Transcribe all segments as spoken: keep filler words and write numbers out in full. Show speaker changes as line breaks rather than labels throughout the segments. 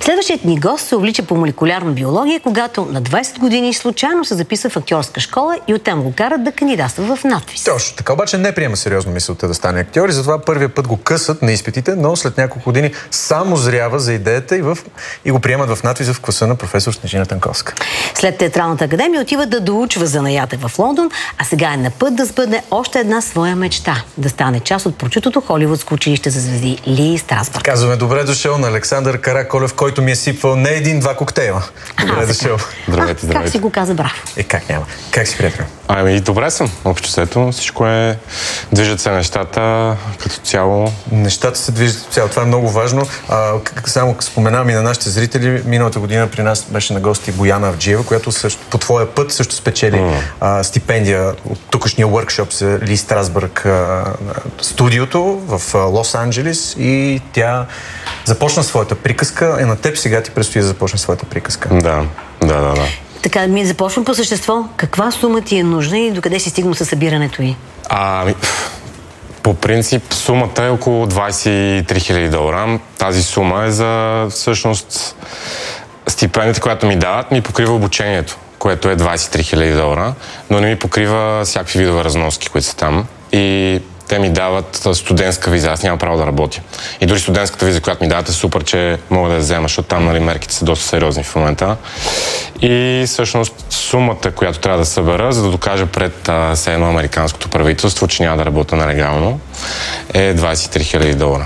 Следващият ни гост се увлича по молекулярна биология, когато на двайсет години случайно се записва в актьорска школа и оттам го карат да кандидатства в надвис.
Точно така, обаче не приема сериозно мисълта да стане актьор и затова първия път го късат на изпитите, но след няколко години само зрява за идеята и, в... и го приемат в надвис в класа на професор Снежина Танковска.
След Театралната академия отива да доучва занаята в Лондон, а сега е на път да сбъдне още една своя мечта – да стане част от прочутото холивудско училище за звезди Ли Страсбърг.
Казваме добре дошъл на Александър Караколев, който ми е сипвал не един-два коктейла. Добре дошъл.
Здравейте, здравейте.
Как си го каза, браво?
Е, как няма? Как си, приятел?
Ами, добре съм. Общо взето, всичко е... Движат се нещата като цяло.
Нещата се движат като цяло. Това е много важно. А, само споменавам и на нашите зрители, миналата година при нас беше на гости Бояна Авджиева, която също, по твоя път също спечели mm. а, стипендия от тукашния workshop за Ли Страсбърг а, студиото в а, Лос-Анджелес и тя започна своята приказка. Е, на теб сега ти предстои да започне своята приказка.
Да, да, да, да.
Така, ми започвам по същество. Каква сума ти е нужна и докъде си стигнал със събирането й?
Ами, по принцип сумата е около двайсет и три хиляди долара. Тази сума е за всъщност стипендията, която ми дават, ми покрива обучението, което е двайсет и три хиляди долара, но не ми покрива всякакви видове разноски, които са там. И те ми дават студентска виза, аз нямам право да работя. И дори студентската виза, която ми дават, е супер, че мога да я взема, защото там, нали, мерките са доста сериозни в момента. И всъщност сумата, която трябва да събера, за да докажа пред все едно американското правителство, че няма да работя нелегално, е двайсет и три хиляди долара.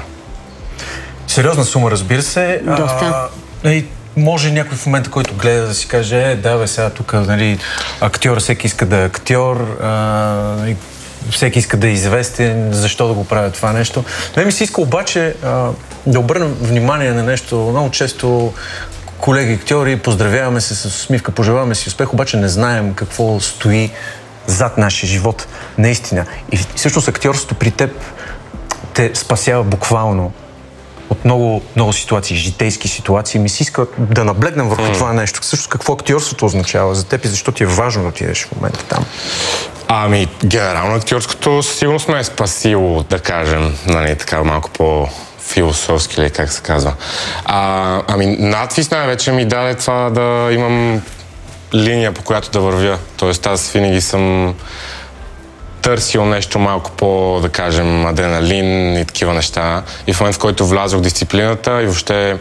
Сериозна сума, разбира се.
Доста.
А, и може някой в момента, който гледа, да си каже, е, да, бе, сега тук, нали, актьор, всеки иска да е актьор, а, и всеки иска да е известен, защо да го правя това нещо. Но ми се иска обаче а, да обърнем внимание на нещо. Много често колеги актьори, поздравяваме се с усмивка, пожелаваме си успех, обаче не знаем какво стои зад нашия живот наистина. И всъщност актьорството при теб те спасява буквално от много, много ситуации, житейски ситуации. Ми се иска да наблегнем върху mm. това нещо. Също какво актьорството означава за теб и защо ти е важно да отидеш в момента там?
Ами, генерално актьорското сигурно ме е спасило, да кажем, нали, така малко по-философски, или как се казва. А, ами, надвис най-вече ми даде това да имам линия, по която да вървя. Тоест, аз винаги съм търсил нещо малко по, да кажем, адреналин и такива неща. И в момент, в който влязох в дисциплината и въобще,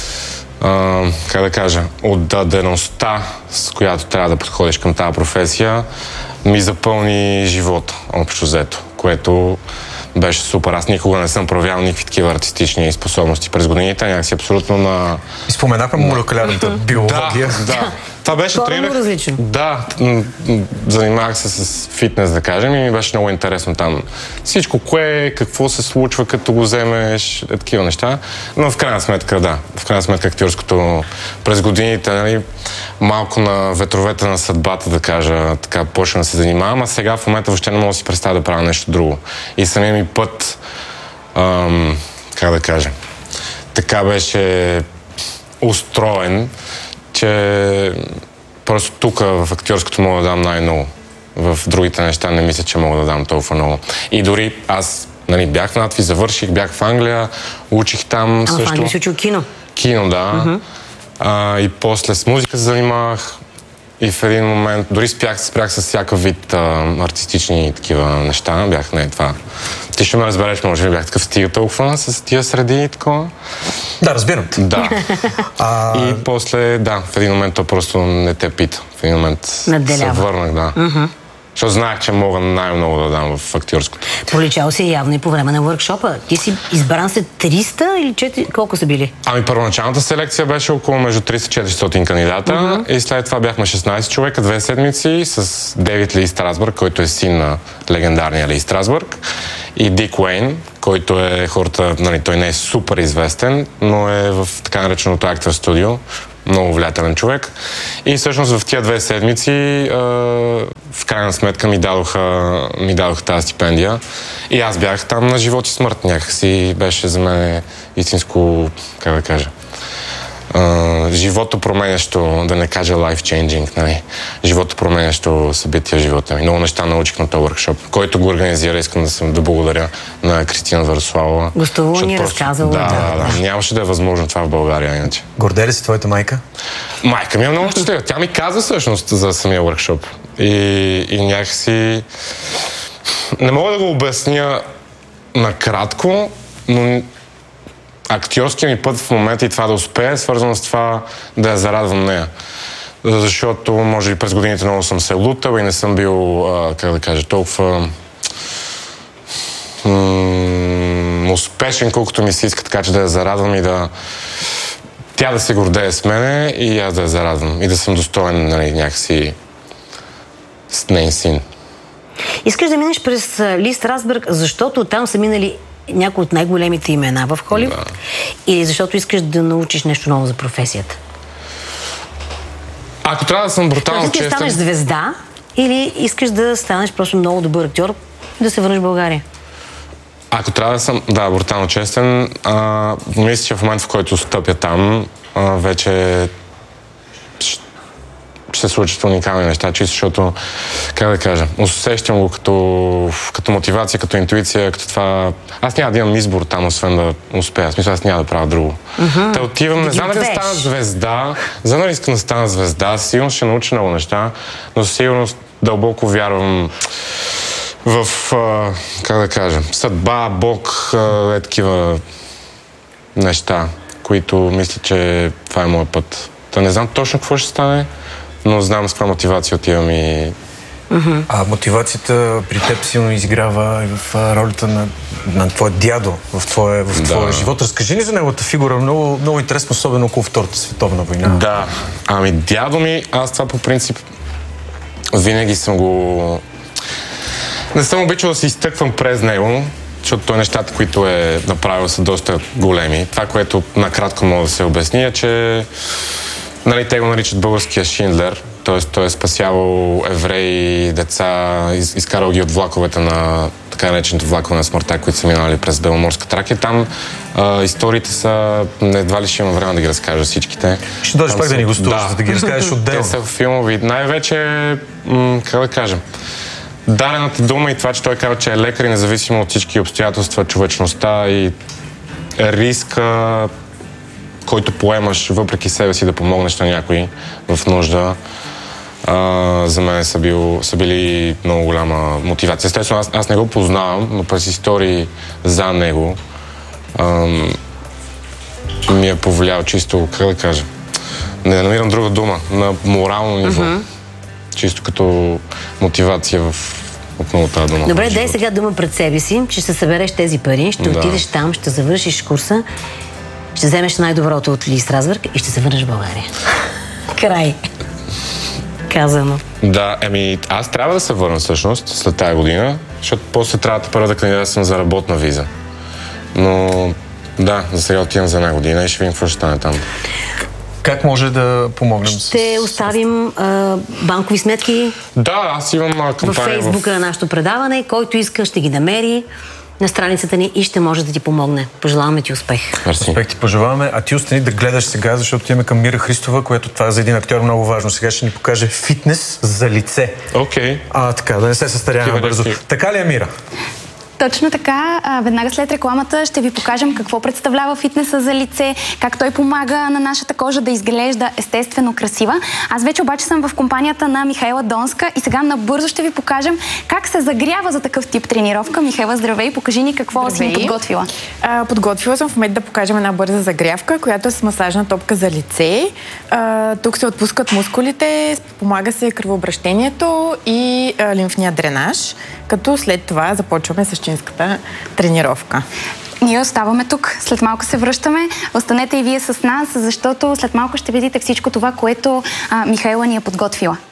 а, как да кажа, отдадеността, с която трябва да подходиш към тази професия, ми запълни живота, общо взето, което беше супер. Аз никога не съм проявявал никакви такива артистични способности през годините, някакси абсолютно на...
И споменахме молекулярната биология.
Да, да. Това беше
тренер. Различно.
Да, занимавах се с фитнес, да кажем, и ми беше много интересно там. Всичко, кое, какво се случва, като го вземеш, е такива неща. Но в крайна сметка, да. В крайна сметка актьорското през годините, нали, малко на ветровете на съдбата, да кажа, така почна да се занимавам, а сега в момента въобще не мога да си представя да правя нещо друго. И самия ми път, ам, как да кажа, така беше устроен, че просто тук в актьорското мога да дам най-много. В другите неща не мисля, че мога да дам толкова много. И дори аз, нали, бях в надвис, завърших, бях в Англия, учих там
а,
също.
А в Англия си учил кино?
Кино, да. Uh-huh. А, и после с музика се занимавах. И в един момент дори спрях, спрях с всякакъв вид а, артистични такива неща. Бях, не, това... Ти ще ме разбереш, може би бях такъв стига толкова с тия среди и такова.
Да, разбирам те.
Да. а... И после, да, в един момент то просто не те пита. В един момент
Надделява.
се върнах, да.
Uh-huh.
Защото знаех, че мога най-много да дам в актьорското.
Проличал си явно и по време на workshop-а. Ти си избран след триста или четири? Колко са били?
Ами първоначалната селекция беше около между триста и четиристотин кандидата. Uh-huh. И след това бяхме шестнайсет човека, две седмици с Дейвид Ли Страсбърг, който е син на легендарния Ли Страсбърг, и Дик Уейн, който е хората, нали, той не е супер известен, но е в така нареченото Actors Studio. Много влиятелен човек. И всъщност в тия две седмици а, в крайна сметка ми дадоха, ми дадоха тази стипендия. И аз бях там на живот и смърт някакси. Беше за мен истинско, как да кажа, а, живото променящо, да не кажа life-changing, нали? Живото променящо събитие в живота ми. Много неща научих на този workshop, който го организира. Искам да, съм, да благодаря на Кристина Варославова.
Гостувала ни, разказала.
Да, да, да, да. Нямаше да е възможно това в България иначе.
Горде ли си твоята майка?
Майка ми е много щастлива. Тя ми каза всъщност за самия workshop. И, и някакси... Не мога да го обясня накратко, но актьорския ми път в момента и това да успее е свързано с това да я зарадвам нея. Защото, може би, през годините много съм се лутал и не съм бил, а, как да кажа, толкова м- успешен, колкото ми се иска, така че да я зарадвам и да тя да се гордее с мене и аз да я зарадвам и да съм достоен, нали, някакси с нейн син.
Искаш да минеш през Ли Страсбърг, защото там са минали някои от най-големите имена в Холивуд? Да. Или защото искаш да научиш нещо ново за професията?
Ако трябва да съм брутално честен...
да станеш звезда или искаш да станеш просто много добър актьор и да се върнеш в България?
Ако трябва да съм, да, брутално честен, а, мисля, че в момента, в който стъпя там, а, вече ще се случат уникални неща, чисто защото, как да кажа, усещам го като, като мотивация, като интуиция, като това... Аз няма да имам избор там, освен да успея. В смисъл, аз няма да правя друго. Uh-huh. Та отивам, не знам дали да стана звезда, за да искам да стана звезда, сигурно ще науча много неща, но със сигурност дълбоко вярвам в, а, как да кажа, съдба, Бог, а, е такива неща, които мисля, че това е моят път. Та не знам точно какво ще стане, но знам с каква мотивация отивам и...
Mm-hmm. А мотивацията при теб силно изиграва и в ролята на, на твоя дядо в твоя, в твоя да. живот. Разкажи ни за неговата фигура. Много, много интересно, особено около Втората световна война.
Да. Ами дядо ми, аз това по принцип винаги съм го... Не съм обичал да се изтъквам през него, защото той нещата, които е направил, са доста големи. Това, което накратко мога да се обясни, е, че нали, те го наричат българския Шиндлер, т.е. той е спасявал евреи, деца, из, изкарал ги от влаковете на така наречените влакове на смъртта, които са минали през Беломорска Тракия. Там а, историите са... Едва ли ще имам време да ги разкажа всичките.
Ще дойдеш пак са... да ни гостуваш, да. за да ги разкажеш отделно.
Те са филмови. Най-вече, м- как да кажем, дарената дума и това, че той казва, че е лекар и независимо от всички обстоятелства, човечността и риска, който поемаш въпреки себе си да помогнеш на някой в нужда, а, за мен са, бил, са били много голяма мотивация. Естествено, аз, аз не го познавам, но през истории за него а, ми е повлиял чисто, как да кажа, не намирам друга дума, на морално ниво. Uh-huh. Чисто като мотивация в отново тази дума.
Добре, дай сега дума пред себе си, че ще събереш тези пари, ще да. отидеш там, ще завършиш курса, ще вземеш най-доброто от Ли Страсбърг и ще се върнеш в България. Край. Казано.
Да, еми аз трябва да се върна всъщност след тази година, защото после трябва да първо да кандидатствам за работна виза. Но да, за сега отивам за една година и ще видим какво ще стане там.
Как може да помогнем?
Ще с... оставим а, банкови сметки.
Да, аз имам кампания
в Фейсбука в... на нашето предаване. Който иска, ще ги намери на страницата ни и ще може да ти помогне. Пожелаваме ти успех.
Мерси.
Успех ти пожелаваме, а ти остани да гледаш сега, защото имаме към Мира Христова, която това за един актьор много важно. Сега ще ни покаже фитнес за лице.
Окей. Okay.
А, така, да не се състаряваме бързо. Така ли е, Мира?
Точно така. Веднага след рекламата ще ви покажем какво представлява фитнеса за лице, как той помага на нашата кожа да изглежда естествено красива. Аз вече обаче съм в компанията на Михаела Донска и сега набързо ще ви покажем как се загрява за такъв тип тренировка. Михаела, здравей! Покажи ни какво здравей. си ни подготвила.
А, подготвила съм в момента да покажем една бърза загрявка, която е с масажна топка за лице. А, тук се отпускат мускулите, помага се кръвообращението и а, лимфния дренаж, като след това започваме същинската тренировка.
Ние оставаме тук, след малко се връщаме. Останете и вие с нас, защото след малко ще видите всичко това, което а, Михаела ни е подготвила.